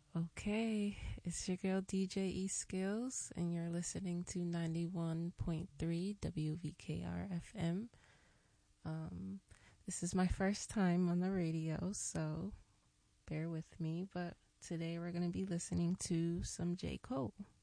Okay, it's your girl DJ E Skills, and you're listening to 91.3 WVKR FM. This is my first time on the radio, so bear with me. But today we're going to be listening to some J. Cole.